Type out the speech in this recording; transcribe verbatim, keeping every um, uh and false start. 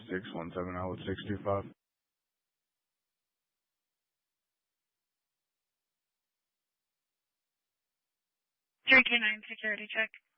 six one seven out six two five. three two nine security check.